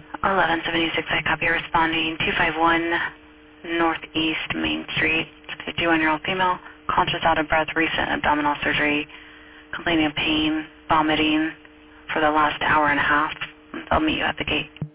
1176, I copy, responding 251 Northeast Main Street, 51-year-old female, conscious, out of breath, recent abdominal surgery, complaining of pain, vomiting for the last hour and a half. I'll meet you at the gate.